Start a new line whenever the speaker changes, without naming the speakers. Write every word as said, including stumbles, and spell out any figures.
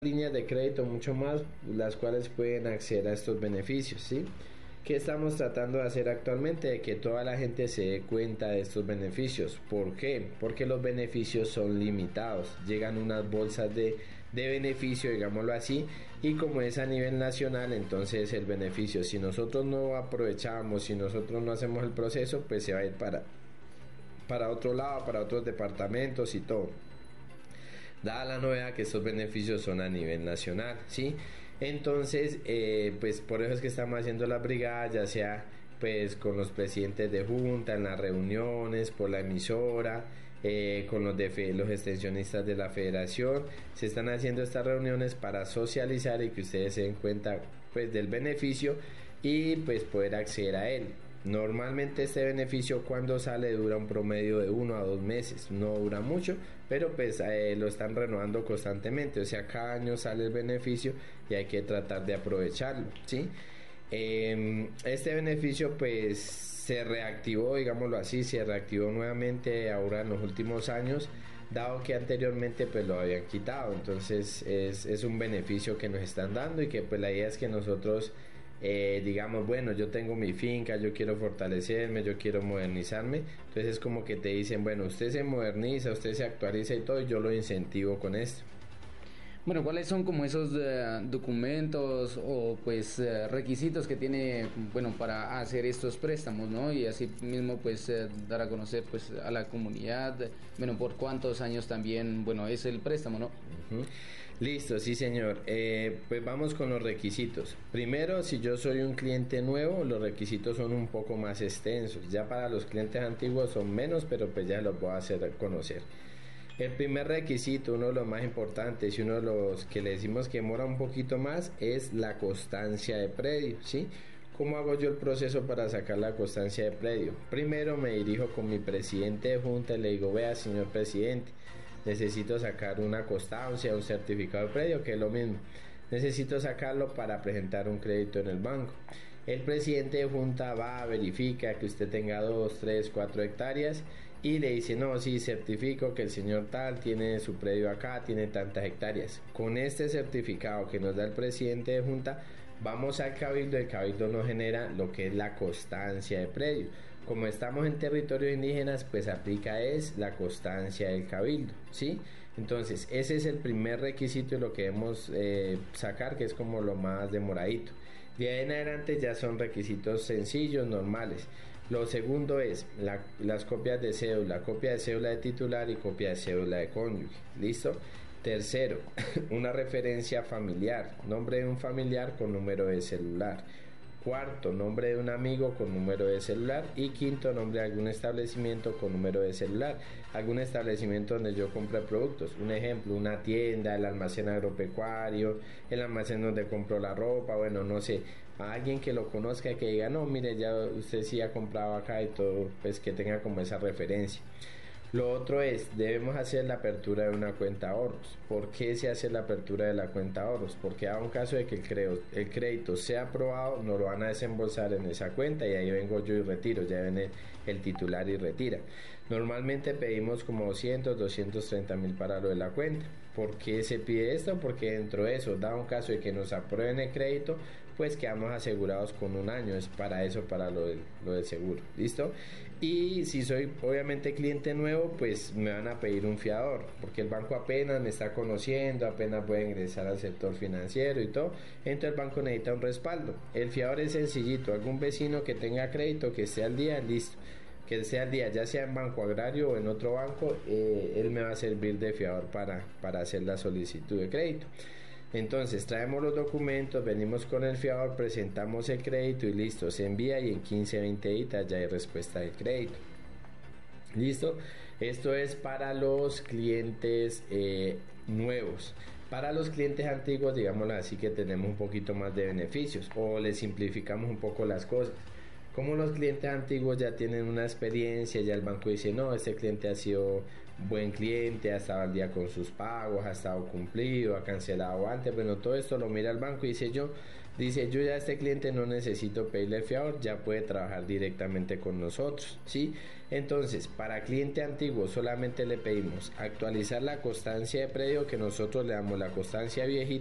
líneas de crédito mucho más, las cuales pueden acceder a estos beneficios, ¿sí? ¿Qué estamos tratando de hacer actualmente? De que toda la gente se dé cuenta de estos beneficios. ¿Por qué? Porque los beneficios son limitados. Llegan unas bolsas de, de beneficio, digámoslo así, y como es a nivel nacional, entonces el beneficio, si nosotros no aprovechamos, si nosotros no hacemos el proceso, pues se va a ir para, para otro lado, para otros departamentos y todo. Dada la novedad que estos beneficios son a nivel nacional, ¿sí? Entonces, eh, pues por eso es que estamos haciendo las brigadas, ya sea pues con los presidentes de junta, en las reuniones, por la emisora, eh, con los, de fe, los extensionistas de la federación. Se están haciendo estas reuniones para socializar y que ustedes se den cuenta pues del beneficio y pues poder acceder a él. Normalmente este beneficio cuando sale dura un promedio de uno a dos meses, no dura mucho, pero pues eh, lo están renovando constantemente, o sea, cada año sale el beneficio y hay que tratar de aprovecharlo, ¿sí? Eh, este beneficio pues se reactivó, digámoslo así, se reactivó nuevamente ahora en los últimos años, dado que anteriormente pues lo habían quitado. Entonces es, es un beneficio que nos están dando y que pues la idea es que nosotros Eh, digamos, bueno, yo tengo mi finca, yo quiero fortalecerme, yo quiero modernizarme, entonces es como que te dicen, bueno, usted se moderniza, usted se actualiza y todo, y yo lo incentivo con esto.
Bueno, ¿cuáles son como esos uh, documentos o pues uh, requisitos que tiene, bueno, para hacer estos préstamos, ¿no? Y así mismo pues uh, dar a conocer pues a la comunidad, bueno, por cuántos años también, bueno, es el préstamo, ¿no?
Uh-huh. Listo, sí señor. Eh, pues vamos con los requisitos. Primero, si yo soy un cliente nuevo, los requisitos son un poco más extensos. Ya para los clientes antiguos son menos, pero pues ya los voy a hacer conocer. El primer requisito, uno de los más importantes y uno de los que le decimos que demora un poquito más, es la constancia de predio, ¿sí? ¿Cómo hago yo el proceso para sacar la constancia de predio? Primero me dirijo con mi presidente de junta y le digo, vea señor presidente, necesito sacar una constancia, un certificado de predio, que es lo mismo. Necesito sacarlo para presentar un crédito en el banco. El presidente de junta va, verifica que usted tenga dos, tres, cuatro hectáreas y le dice, no, sí, certifico que el señor tal tiene su predio acá, tiene tantas hectáreas. Con este certificado que nos da el presidente de junta, vamos al cabildo, el cabildo nos genera lo que es la constancia de predio. Como estamos en territorios indígenas, pues aplica es la constancia del cabildo, ¿sí? Entonces, ese es el primer requisito y lo que debemos eh, sacar, que es como lo más demoradito. De ahí en adelante ya son requisitos sencillos, normales. Lo segundo es la, las copias de cédula, copia de cédula de titular y copia de cédula de cónyuge. ¿Listo? Tercero, una referencia familiar, nombre de un familiar con número de celular. Cuarto, nombre de un amigo con número de celular. Y quinto, nombre de algún establecimiento con número de celular. Algún establecimiento donde yo compre productos. Un ejemplo, una tienda, el almacén agropecuario, el almacén donde compro la ropa, bueno, no sé. A alguien que lo conozca, que diga, no, mire, ya usted sí ha comprado acá y todo, pues que tenga como esa referencia. Lo otro es, debemos hacer la apertura de una cuenta ahorros. ¿Por qué se hace la apertura de la cuenta ahorros? Porque a un caso de que el, creo, el crédito sea aprobado, nos lo van a desembolsar en esa cuenta y ahí vengo yo y retiro, ya viene el, el titular y retira. Normalmente pedimos como doscientos, doscientos treinta mil para lo de la cuenta. ¿Por qué se pide esto? Porque dentro de eso, da un caso de que nos aprueben el crédito, pues quedamos asegurados con un año, es para eso, para lo del, lo del seguro, ¿listo? Y si soy obviamente cliente nuevo, pues me van a pedir un fiador, porque el banco apenas me está conociendo, apenas voy a ingresar al sector financiero y todo, entonces el banco necesita un respaldo. El fiador es sencillito, algún vecino que tenga crédito, que esté al día, listo, que sea al día, ya sea en Banco Agrario o en otro banco, eh, él me va a servir de fiador para, para hacer la solicitud de crédito. Entonces traemos los documentos, venimos con el fiador, presentamos el crédito y listo, se envía y en quince a veinte días ya hay respuesta del crédito. Listo, esto es para los clientes eh, nuevos. Para los clientes antiguos, digámoslo así, que tenemos un poquito más de beneficios o les simplificamos un poco las cosas. Como los clientes antiguos ya tienen una experiencia, ya el banco dice, no, este cliente ha sido buen cliente, ha estado al día con sus pagos, ha estado cumplido, ha cancelado antes, bueno, todo esto lo mira el banco y dice yo, dice yo ya a este cliente no necesito pedirle el fiador, ya puede trabajar directamente con nosotros, ¿sí? Entonces, para cliente antiguo solamente le pedimos actualizar la constancia de predio, que nosotros le damos la constancia viejita